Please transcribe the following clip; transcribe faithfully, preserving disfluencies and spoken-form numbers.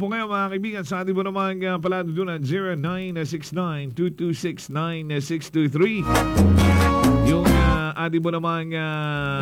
po kayo mga kaibigan sa ating po naman uh, paladudunan zero nine six nine two two six nine six two three. Yung uh, ating po naman uh,